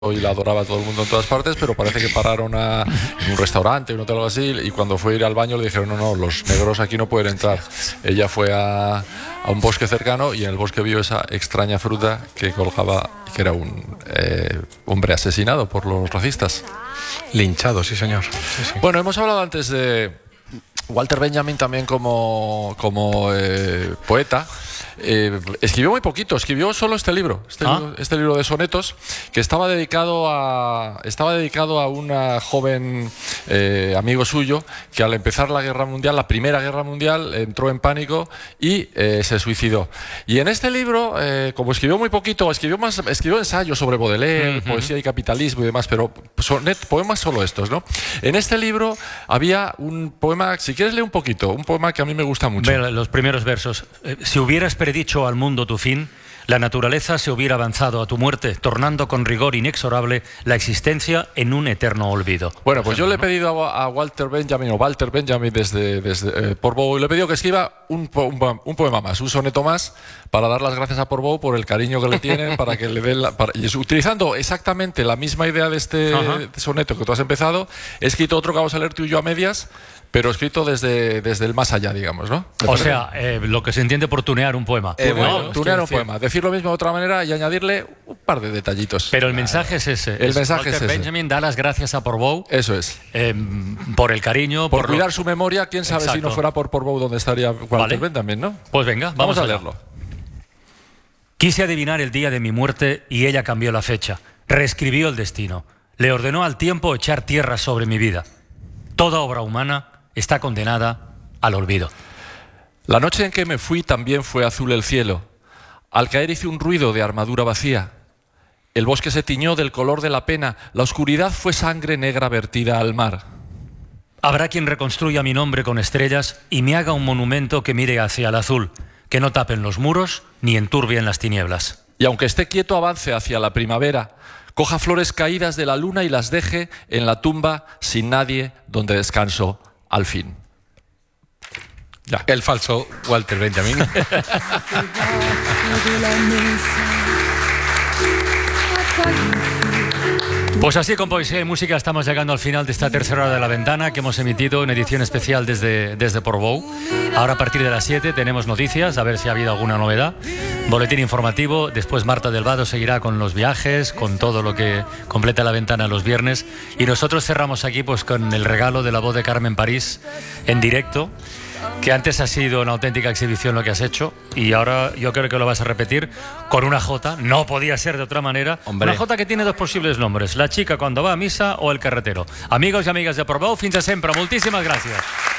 y la adoraba todo el mundo en todas partes, pero parece que pararon en un restaurante, en un hotel o algo así, y cuando fue a ir al baño le dijeron no, los negros aquí no pueden entrar. Ella fue a un bosque cercano y en el bosque vio esa extraña fruta que colgaba, que era un hombre asesinado por los racistas. Linchado, sí señor. Sí, sí. Bueno, hemos hablado antes de Walter Benjamin también como poeta. Escribió muy poquito, escribió solo este libro de sonetos, que estaba dedicado a una joven amigo suyo que al empezar la Primera Guerra Mundial, entró en pánico y se suicidó. Y en este libro, como escribió muy poquito, escribió ensayos sobre Baudelaire, poesía y capitalismo y demás, pero poemas solo estos, ¿no? En este libro había un poema, si quieres leer un poquito, un poema que a mí me gusta mucho. Ve los primeros versos. Si hubieras predicho al mundo tu fin, la naturaleza se hubiera avanzado a tu muerte, tornando con rigor inexorable la existencia en un eterno olvido. Bueno, pues yo le he pedido a Walter Benjamin desde Portbou, le he pedido que escriba un poema más, un soneto más, para dar las gracias a Portbou por el cariño que le tienen, para que le den utilizando exactamente la misma idea de este soneto que tú has empezado. He escrito otro que vamos a leer tú y yo a medias, pero escrito desde el más allá, digamos, ¿no? O sea, lo que se entiende por tunear un poema. Tunear un poema, decir lo mismo de otra manera y añadirle un par de detallitos. Pero el mensaje es ese. El mensaje es ese. Benjamin da las gracias a Portbou. Eso es. Por el cariño. Por cuidar su memoria. Quién sabe si no fuera por Portbou dónde estaría Walter Benjamin, ¿no? Pues venga, vamos a leerlo. Quise adivinar el día de mi muerte y ella cambió la fecha. Reescribió el destino. Le ordenó al tiempo echar tierra sobre mi vida. Toda obra humana está condenada al olvido. La noche en que me fui también fue azul el cielo. Al caer hice un ruido de armadura vacía. El bosque se tiñó del color de la pena. La oscuridad fue sangre negra vertida al mar. Habrá quien reconstruya mi nombre con estrellas y me haga un monumento que mire hacia el azul, que no tapen los muros ni enturbien las tinieblas. Y aunque esté quieto avance hacia la primavera, coja flores caídas de la luna y las deje en la tumba sin nadie donde descanso al fin. Ya. El falso Walter Benjamin. Pues así, con poesía y música, estamos llegando al final de esta tercera hora de La Ventana, que hemos emitido en edición especial desde Portbou. Ahora a partir de las 7 tenemos noticias, a ver si ha habido alguna novedad. Boletín informativo, después Marta del Vado seguirá con los viajes, con todo lo que completa La Ventana los viernes. Y nosotros cerramos aquí pues con el regalo de la voz de Carmen París en directo, que antes ha sido una auténtica exhibición lo que has hecho, y ahora yo creo que lo vas a repetir con una jota, no podía ser de otra manera. Hombre. Una jota que tiene dos posibles nombres: la chica cuando va a misa o el carretero. Amigos y amigas de Portbou, fins a sempre, moltíssimes gràcies.